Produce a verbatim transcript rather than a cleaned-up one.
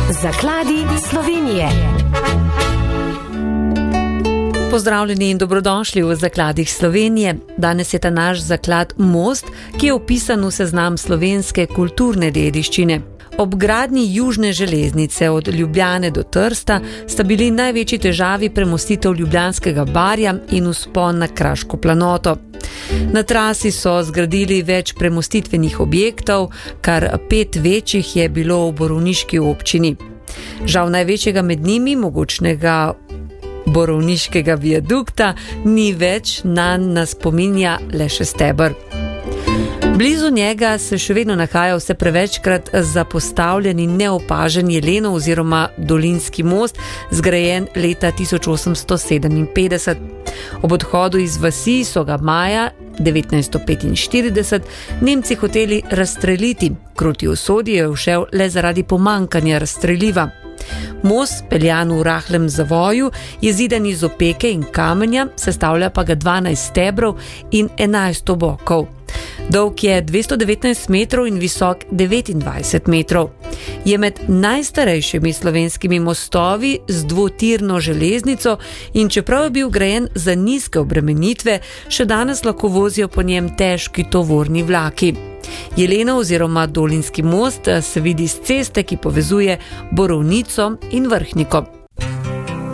Zakladi Slovenije. Pozdravljeni in dobrodošli v Zakladih Slovenije. Danes je ta naš zaklad most, ki je vpisan v seznam slovenske kulturne dediščine. Ob gradnji južne železnice od Ljubljane do Trsta sta bili največji težavi premostitev Ljubljanskega barja in vzpon na Kraško planoto. Na trasi so zgradili več premostitvenih objektov, kar pet večjih je bilo v borovniški občini. Žal največjega med njimi, mogočnega borovniškega viadukta, ni več, nanj nas spominja le še steber. Blizu njega se še vedno nahaja vse prevečkrat zapostavljen in neopažen Jelenov oziroma Dolinski most, zgrajen leta tisoč osemsto sedeminpetdeset. Ob odhodu iz vasi so ga maja devetnajststo petinštirideset Nemci hoteli razstreliti. Proti usodi je ušel le zaradi pomankanja razstreliva. Most, peljan v rahlem zavoju, je zidan iz opeke in kamenja, sestavlja pa ga dvanajst stebrov in enajst obokov. Dolg je dvesto devetnajst metrov in visok devetindvajset metrov. Je med najstarejšimi slovenskimi mostovi z dvotirno železnico in čeprav je bil grajen za nizke obremenitve, še danes lahko vozijo po njem težki tovorni vlaki. Jelenov oziroma Dolinski most se vidi s ceste, ki povezuje Borovnico in Vrhniko.